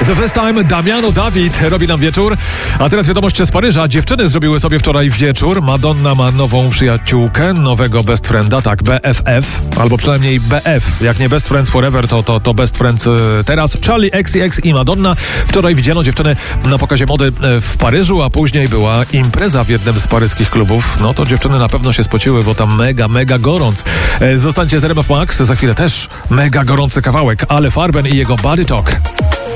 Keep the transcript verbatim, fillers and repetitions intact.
The First Time, Damiano David robi nam wieczór. A teraz wiadomość z Paryża. Dziewczyny zrobiły sobie wczoraj wieczór. Madonna ma nową przyjaciółkę, nowego best frienda, tak, B F F, albo przynajmniej B F. Jak nie Best Friends Forever, to, to, to Best Friends teraz. Charli X C X i Madonna. Wczoraj widziano dziewczyny na pokazie mody w Paryżu, a później była impreza w jednym z paryskich klubów. No to dziewczyny na pewno się spociły, bo tam mega, mega gorąc. Zostańcie z R M F Max, za chwilę też mega gorący kawałek, Ale Farben i jego Body Talk.